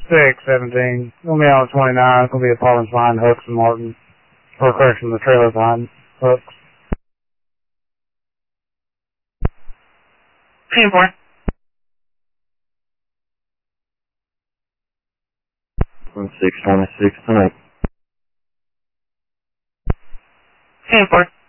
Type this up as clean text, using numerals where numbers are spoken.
617. Gonna be on 29. It's gonna be apartments behind Hooks and Martin. Or correction, the trailer behind Hooks. 10-4. 626 tonight. 10-4.